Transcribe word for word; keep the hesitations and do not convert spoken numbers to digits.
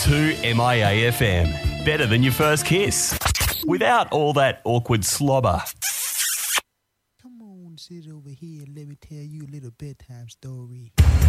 to M I A F M. Better than your first kiss. Without all that awkward slobber. Come on, sit over here and let me tell you a little bedtime story.